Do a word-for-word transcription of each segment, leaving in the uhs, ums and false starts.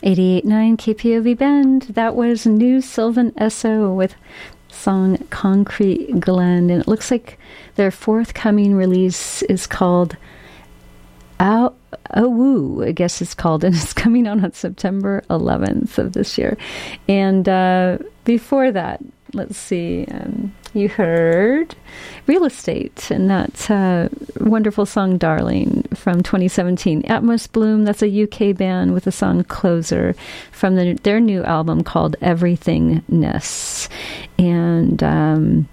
eighty-eight point nine K P O V Bend. That was New Sylvan Esso with song Concrete Glen. And it looks like their forthcoming release is called Ow, Owu, I guess it's called, and it's coming out on September eleventh of this year. And uh, before that, let's see, um, you heard Real Estate, and that's a wonderful song, Darling, from twenty seventeen. Atmos Bloom, that's a U K band with the song Closer from the, their new album called Everythingness. And um,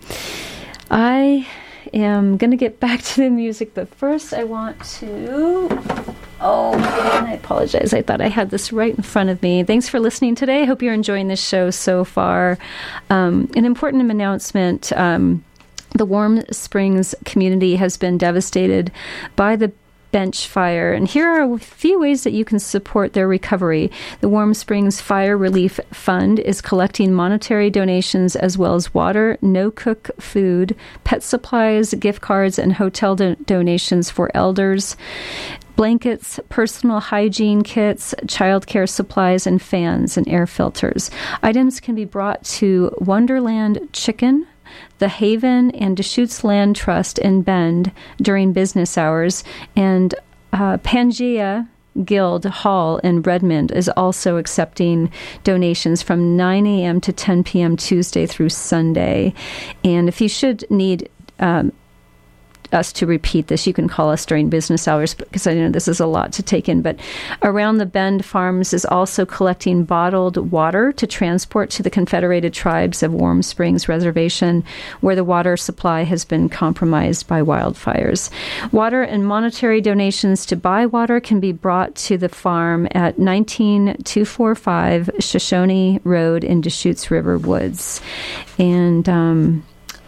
I am going to get back to the music, but first I want to... Oh, man, I apologize. I thought I had this right in front of me. Thanks for listening today. I hope you're enjoying this show so far. Um, an important announcement. Um, the Warm Springs community has been devastated by the bench fire, and here are a few ways that you can support their recovery. The Warm Springs Fire Relief Fund is collecting monetary donations as well as water, no-cook food, pet supplies, gift cards, and hotel do- donations for elders, blankets, personal hygiene kits, childcare supplies, and fans and air filters. Items can be brought to Wonderland Chicken, the Haven, and Deschutes Land Trust in Bend during business hours, and uh, Pangea Guild Hall in Redmond is also accepting donations from nine a.m. to ten p.m. Tuesday through Sunday. And if you should need um, us to repeat this, you can call us during business hours, because I know this is a lot to take in. But Around the Bend Farms is also collecting bottled water to transport to the Confederated Tribes of Warm Springs Reservation, where the water supply has been compromised by wildfires. Water and monetary donations to buy water can be brought to the farm at nineteen two forty-five Shoshone Road in Deschutes River Woods. And um,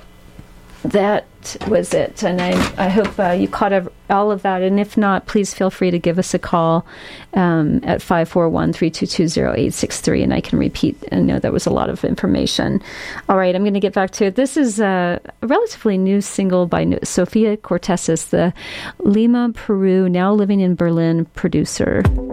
that was it, and I, I hope uh, you caught all of that, and if not, please feel free to give us a call um, at five four one, three two two, zero eight six three, and I can repeat. I know that was a lot of information. All right, I'm going to get back to it. This is a relatively new single by Sofia Cortezas, the Lima, Peru, now living in Berlin producer.